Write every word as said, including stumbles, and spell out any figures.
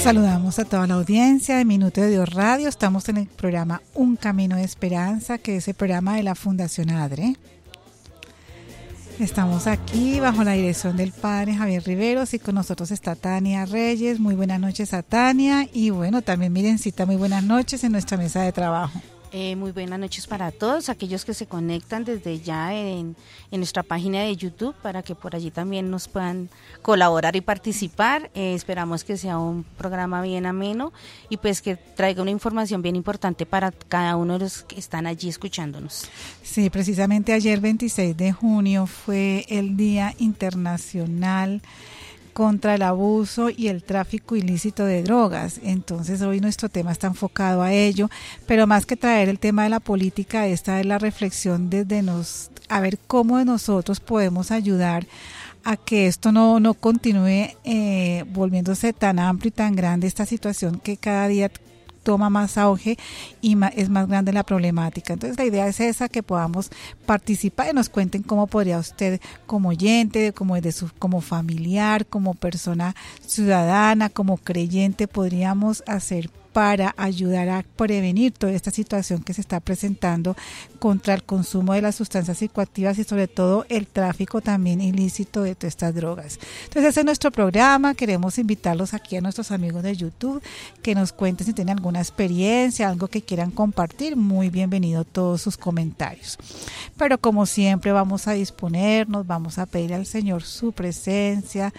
Saludamos a toda la audiencia de Minuto de Dios Radio. Estamos en el programa Un Camino de Esperanza, que es el programa de la Fundación ADRE. Estamos aquí bajo la dirección del Padre Javier Riveros y con nosotros está Tania Reyes. Muy buenas noches a Tania y bueno, también Mirencita, muy buenas noches en nuestra mesa de trabajo. Eh, muy buenas noches para todos aquellos que se conectan desde ya en, en nuestra página de YouTube para que por allí también nos puedan colaborar y participar. Eh, esperamos que sea un programa bien ameno y pues que traiga una información bien importante para cada uno de los que están allí escuchándonos. Sí, precisamente ayer veintiséis de junio fue el Día Internacional contra el abuso y el tráfico ilícito de drogas. Entonces hoy nuestro tema está enfocado a ello, pero más que traer el tema de la política, esta es la reflexión desde nos, a ver cómo nosotros podemos ayudar a que esto no, no continúe eh, volviéndose tan amplio y tan grande, esta situación que cada día toma más auge y más, es más grande la problemática. Entonces la idea es esa, que podamos participar y nos cuenten cómo podría usted como oyente, como, de su, como familiar, como persona ciudadana, como creyente, podríamos hacer para ayudar a prevenir toda esta situación que se está presentando contra el consumo de las sustancias psicoactivas y sobre todo el tráfico también ilícito de todas estas drogas. Entonces ese es nuestro programa. Queremos invitarlos aquí a nuestros amigos de YouTube que nos cuenten si tienen alguna experiencia, algo que quieran compartir. Muy bienvenido todos sus comentarios. Pero como siempre vamos a disponernos, vamos a pedir al Señor su presencia,